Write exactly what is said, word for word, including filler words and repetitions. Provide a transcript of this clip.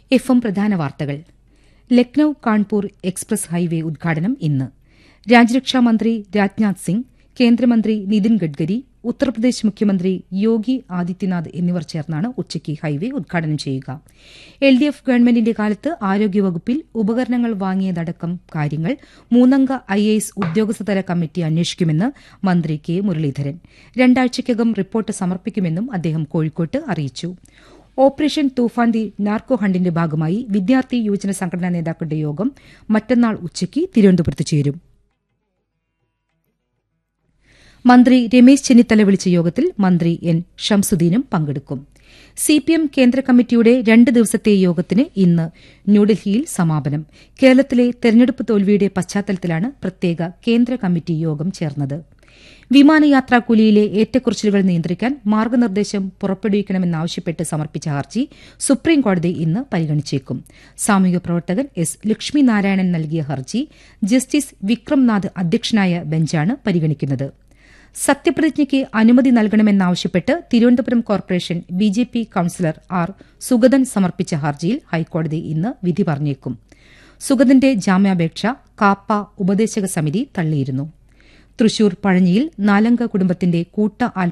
F M പ്രധാന വാർത്തകൾ. Lucknow Kanpur express highway ഉദ്ഘാടനം ഇന്ന്. രാജ്യരക്ഷാമന്ത്രി രാജ്നാഥ് സിംഗ്, കേന്ദ്രമന്ത്രി നിതിൻ ഗഡ്കരി, ഉത്തർപ്രദേശ് മുഖ്യമന്ത്രി യോഗി ആദിത്യനാഥ് എന്നിവർ ചേർന്നാണ് ഉച്ചയ്ക്ക് ഹൈവേ ഉദ്ഘാടനം ചെയ്യുക. എൽ ഡി എഫ് ഗവൺമെന്റിന്റെ കാലത്ത് ആരോഗ്യവകുപ്പിൽ ഉപകരണങ്ങൾ വാങ്ങിയതടക്കം കാര്യങ്ങൾ മൂന്നംഗ ഐ എ എസ് ഉദ്യോഗസ്ഥതല കമ്മിറ്റി അന്വേഷിക്കുമെന്ന് മന്ത്രി കെ മുരളീധരൻ. രണ്ടാഴ്ചയ്ക്കകം റിപ്പോർട്ട് സമർപ്പിക്കുമെന്നും അദ്ദേഹം കോഴിക്കോട്ട് അറിയിച്ചു. ഓപ്പറേഷൻ തൂഫാൻ ദി നാർക്കോ ഹണ്ടിന്റെ ഭാഗമായി വിദ്യാർത്ഥി യുവജന സംഘടനാ നേതാക്കളുടെ യോഗം മറ്റന്നാൾ ഉച്ചയ്ക്ക് തിരുവനന്തപുരത്ത് ചേരും. മന്ത്രി രമേശ് ചെന്നിത്തല വിളിച്ച യോഗത്തിൽ മന്ത്രി എൻ ഷംസുദ്ദീനും പങ്കെടുക്കും. സിപിഎം കേന്ദ്ര കമ്മിറ്റിയുടെ രണ്ട് ദിവസത്തെ യോഗത്തിന് ഇന്ന് ന്യൂഡൽഹിയിൽ സമാപനം. കേരളത്തിലെ തെരഞ്ഞെടുപ്പ് തോൽവിയുടെ പശ്ചാത്തലത്തിലാണ് പ്രത്യേക കേന്ദ്ര കമ്മിറ്റി യോഗം ചേർന്നത്. വിമാനയാത്രാക്കൂലിയിലെ ഏറ്റക്കുറച്ചിലുകൾ നിയന്ത്രിക്കാൻ മാർഗ്ഗനിർദ്ദേശം പുറപ്പെടുവിക്കണമെന്നാവശ്യപ്പെട്ട് സമർപ്പിച്ച ഹർജി സുപ്രീംകോടതി ഇന്ന് പരിഗണിച്ചേക്കും. സാമൂഹിക പ്രവർത്തകൻ എസ് ലക്ഷ്മിനാരായണൻ നൽകിയ ഹർജി ജസ്റ്റിസ് വിക്രംനാഥ് അധ്യക്ഷനായ ബെഞ്ചാണ് പരിഗണിക്കുന്നത്. സത്യപ്രതിജ്ഞയ്ക്ക് അനുമതി നൽകണമെന്നാവശ്യപ്പെട്ട് Thiruvananthapuram corporation BJP councillor R Sugathan സമർപ്പിച്ച ഹർജിയിൽ ഹൈക്കോടതി ഇന്ന് വിധി പറഞ്ഞേക്കും. സുഗതന്റെ ജാമ്യാപേക്ഷ കാപ്പ ഉപദേശക സമിതി തള്ളിയിരുന്നു. തൃശൂർ പഴഞ്ഞിയിൽ നാലംഗ കുടുംബത്തിന്റെ കൂട്ട